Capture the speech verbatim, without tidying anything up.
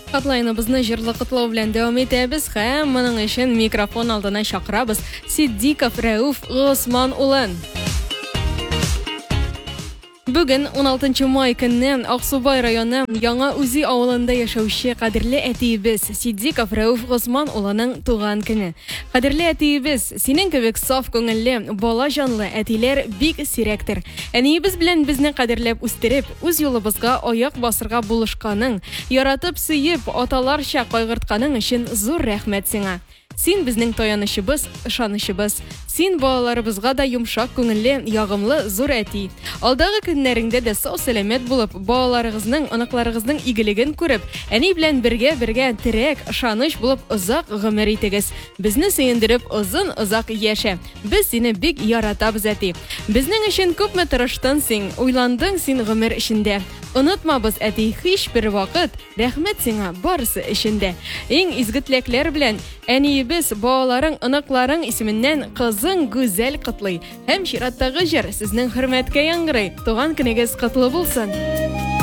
Катлайныбызны җырлы котлау белән дәвам итәбез һәм моның өчен микрофон алдына чакырабыз Сиддиков Рәүф Госман улын. Бүген он алтынчы май көннән Аксубай районы Яңа Үзи авылында яшәүче кадерле әтиебез Сиддиков Рәүф Госман улының туган көне. Кадерле әтиебез, синең кебек саф күңелле, бала җанлы әтиләр бик сирәктер. Әниебез белән безне кадерләп үстереп, үз юлыбызга аяк басырга булышканың, яратып сөеп, аталарча кайгыртканың өчен зур рәхмәт сиңа. Син безнең таянычыбыз, ышанычыбыз. Син балаларыбызга да йомшак күңелле, ягымлы зур әти. Алдагы көннәреңдә дә сау сәламәт булып, балаларыгызның, анакларыгызның игелеген күреп, әни белән бергә-бергә терәк, ышаныч булып озак гомер итегез. Безне сөендереп, озын-озак яшә. Без сине бик яратабыз, әти. Безнең өчен күпме тырыштың син, уйландың син гомер эчендә. Онытмабыз, әти, һичбер вакыт. Рәхмәт сиңа барысы эчендә. Иң изге теләкләр белән әниебез балаларың, анакларың исеменнән кызың гүзәл котлый. Һәм чираттагы җыр сезнең хөрмәткә яңгырый. Туган көнегез котлы булсын.